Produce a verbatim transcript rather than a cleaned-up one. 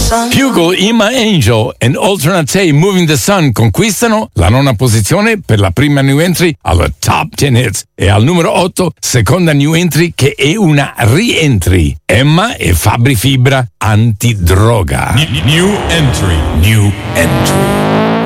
Hugo, Ima Angel e Alternate Moving the Sun conquistano la nona posizione per la prima new entry alla Top dieci Hits e al numero otto seconda new entry che è una re-entry. Emma e Fabri Fibra, Antidroga. New entry. New entry.